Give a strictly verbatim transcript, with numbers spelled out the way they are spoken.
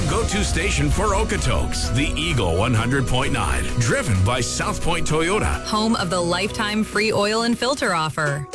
go-to station for Okotoks, the Eagle one hundred point nine, driven by South Point Toyota. Home of the lifetime free oil and filter offer.